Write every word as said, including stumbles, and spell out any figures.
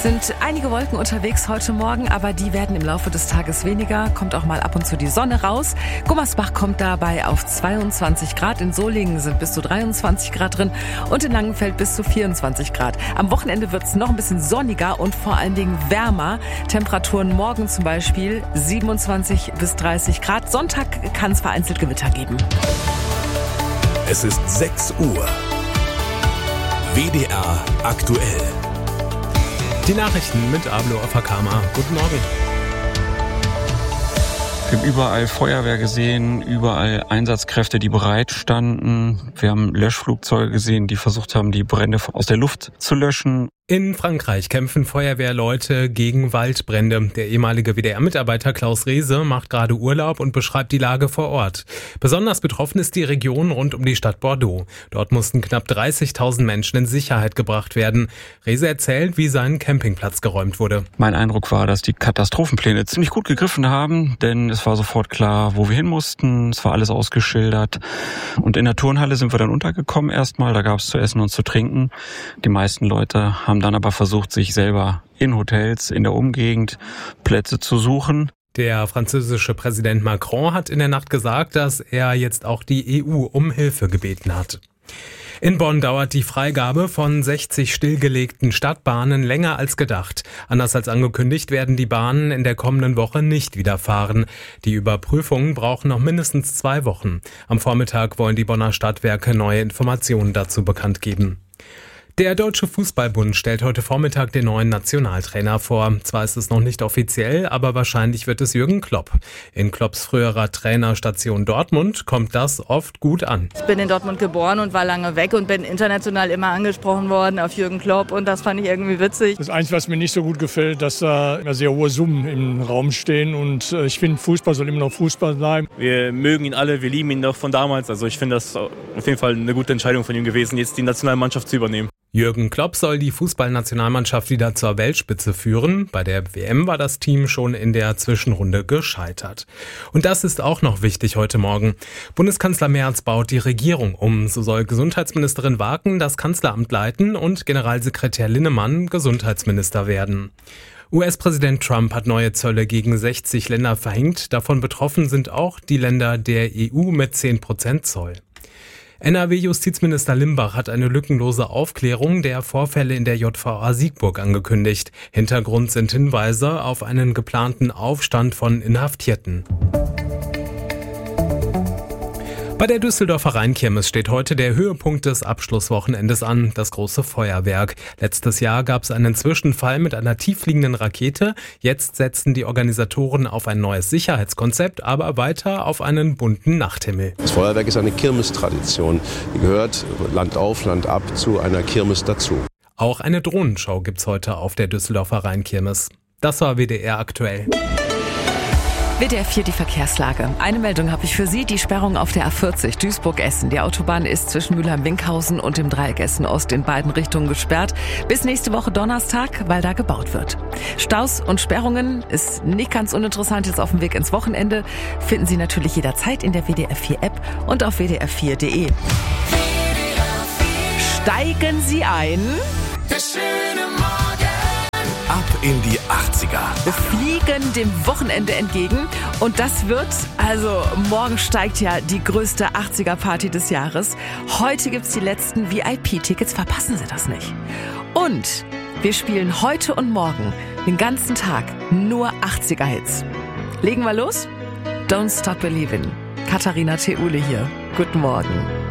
Sind einige Wolken unterwegs heute Morgen, aber die werden im Laufe des Tages weniger. Kommt auch mal ab und zu die Sonne raus. Gummersbach kommt dabei auf zweiundzwanzig Grad. In Solingen sind bis zu dreiundzwanzig Grad drin und in Langenfeld bis zu vierundzwanzig Grad. Am Wochenende wird es noch ein bisschen sonniger und vor allen Dingen wärmer. Temperaturen morgen zum Beispiel siebenundzwanzig bis dreißig Grad. Sonntag kann es vereinzelt Gewitter geben. Es ist sechs Uhr. W D R aktuell. Die Nachrichten mit Ablo Afakama. Guten Morgen. Wir haben überall Feuerwehr gesehen, überall Einsatzkräfte, die bereit standen. Wir haben Löschflugzeuge gesehen, die versucht haben, die Brände aus der Luft zu löschen. In Frankreich kämpfen Feuerwehrleute gegen Waldbrände. Der ehemalige W D R-Mitarbeiter Klaus Rehse macht gerade Urlaub und beschreibt die Lage vor Ort. Besonders betroffen ist die Region rund um die Stadt Bordeaux. Dort mussten knapp dreißigtausend Menschen in Sicherheit gebracht werden. Rehse erzählt, wie sein Campingplatz geräumt wurde. Mein Eindruck war, dass die Katastrophenpläne ziemlich gut gegriffen haben, denn es war sofort klar, wo wir hin mussten. Es war alles ausgeschildert. Und in der Turnhalle sind wir dann untergekommen erstmal. Da gab es zu essen und zu trinken. Die meisten Leute haben haben dann aber versucht, sich selber in Hotels in der Umgegend Plätze zu suchen. Der französische Präsident Macron hat in der Nacht gesagt, dass er jetzt auch die E U um Hilfe gebeten hat. In Bonn dauert die Freigabe von sechzig stillgelegten Stadtbahnen länger als gedacht. Anders als angekündigt werden die Bahnen in der kommenden Woche nicht wieder fahren. Die Überprüfungen brauchen noch mindestens zwei Wochen. Am Vormittag wollen die Bonner Stadtwerke neue Informationen dazu bekannt geben. Der Deutsche Fußballbund stellt heute Vormittag den neuen Nationaltrainer vor. Zwar ist es noch nicht offiziell, aber wahrscheinlich wird es Jürgen Klopp. In Klopps früherer Trainerstation Dortmund kommt das oft gut an. Ich bin in Dortmund geboren und war lange weg und bin international immer angesprochen worden auf Jürgen Klopp und das fand ich irgendwie witzig. Das Einzige, was mir nicht so gut gefällt, dass da immer sehr hohe Summen im Raum stehen und ich finde, Fußball soll immer noch Fußball bleiben. Wir mögen ihn alle, wir lieben ihn noch von damals. Also ich finde das auf jeden Fall eine gute Entscheidung von ihm gewesen, jetzt die Nationalmannschaft zu übernehmen. Jürgen Klopp soll die Fußballnationalmannschaft wieder zur Weltspitze führen. Bei der W M war das Team schon in der Zwischenrunde gescheitert. Und das ist auch noch wichtig heute Morgen. Bundeskanzler Merz baut die Regierung um. So soll Gesundheitsministerin Waken das Kanzleramt leiten und Generalsekretär Linnemann Gesundheitsminister werden. U S-Präsident Trump hat neue Zölle gegen sechzig Länder verhängt. Davon betroffen sind auch die Länder der E U mit zehn Prozent Zoll. N R W-Justizminister Limbach hat eine lückenlose Aufklärung der Vorfälle in der J V A Siegburg angekündigt. Hintergrund sind Hinweise auf einen geplanten Aufstand von Inhaftierten. Bei der Düsseldorfer Rheinkirmes steht heute der Höhepunkt des Abschlusswochenendes an, das große Feuerwerk. Letztes Jahr gab es einen Zwischenfall mit einer tieffliegenden Rakete. Jetzt setzen die Organisatoren auf ein neues Sicherheitskonzept, aber weiter auf einen bunten Nachthimmel. Das Feuerwerk ist eine Kirmestradition. Die gehört Land auf, Land ab zu einer Kirmes dazu. Auch eine Drohnenschau gibt's heute auf der Düsseldorfer Rheinkirmes. Das war W D R aktuell. W D R vier, die Verkehrslage. Eine Meldung habe ich für Sie, die Sperrung auf der A vierzig Duisburg-Essen. Die Autobahn ist zwischen Mülheim-Winkhausen und dem Dreieck Essen-Ost in beiden Richtungen gesperrt. Bis nächste Woche Donnerstag, weil da gebaut wird. Staus und Sperrungen ist nicht ganz uninteressant jetzt auf dem Weg ins Wochenende. Finden Sie natürlich jederzeit in der W D R vier App und auf w d r vier punkt d e. Steigen Sie ein. Ab in die achtziger. Wir fliegen dem Wochenende entgegen und das wird, also morgen steigt ja die größte achtziger-Party des Jahres. Heute gibt's die letzten V I P-Tickets, verpassen Sie das nicht. Und wir spielen heute und morgen den ganzen Tag nur achtziger-Hits. Legen wir los? Don't Stop Believin'. Katharina Theule hier. Guten Morgen.